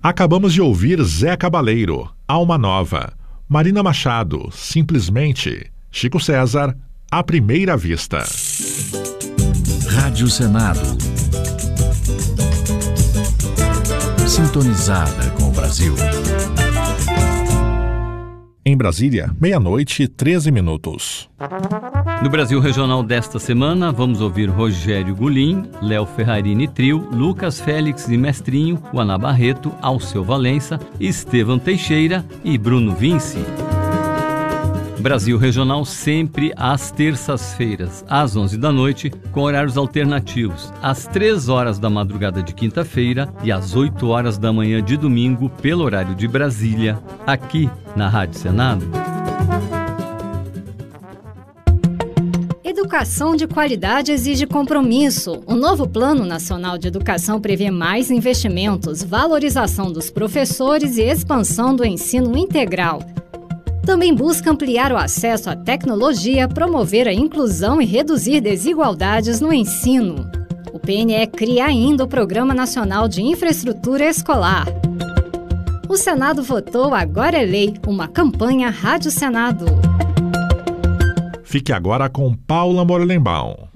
Acabamos de ouvir Zé Cabaleiro, Alma Nova, Marina Machado, Simplesmente, Chico César, À Primeira Vista. Rádio Senado. Sintonizada com o Brasil. Em Brasília, 12:13. No Brasil Regional desta semana, vamos ouvir Rogério Gulim, Léo Ferrarini Trio, Lucas Félix e Mestrinho, Guaná Barreto, Alceu Valença, Estevão Teixeira e Bruno Vinci. Brasil Regional sempre às terças-feiras, às 11 da noite, com horários alternativos, às 3 horas da madrugada de quinta-feira e às 8 horas da manhã de domingo, pelo horário de Brasília, aqui na Rádio Senado. Educação de qualidade exige compromisso. O novo Plano Nacional de Educação prevê mais investimentos, valorização dos professores e expansão do ensino integral. Também busca ampliar o acesso à tecnologia, promover a inclusão e reduzir desigualdades no ensino. O PNE cria ainda o Programa Nacional de Infraestrutura Escolar. O Senado votou Agora é Lei, uma campanha Rádio Senado. Fique agora com Paula Morelenbaum.